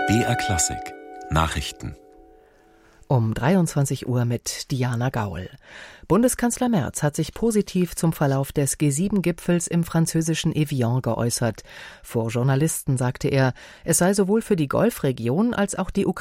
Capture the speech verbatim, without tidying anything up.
B R Klassik Nachrichten Um dreiundzwanzig Uhr mit Diana Gaul. Bundeskanzler Merz hat sich positiv zum Verlauf des G sieben Gipfels im französischen Evian geäußert. Vor Journalisten sagte er, es sei sowohl für die Golfregion als auch die Ukraine